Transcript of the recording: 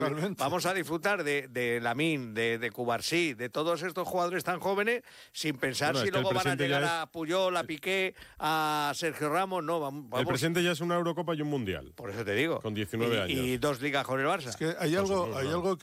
vamos a disfrutar de Lamine, de Cubarsí, de todos estos jugadores tan jóvenes, sin pensar si luego van a llegar a Puyol, a Piqué, a Sergio Ramos. No, vamos. El presente ya es una Eurocopa y un Mundial. Por eso te digo. Con 19 años. Y 2 ligas con el Barça. Es que hay algo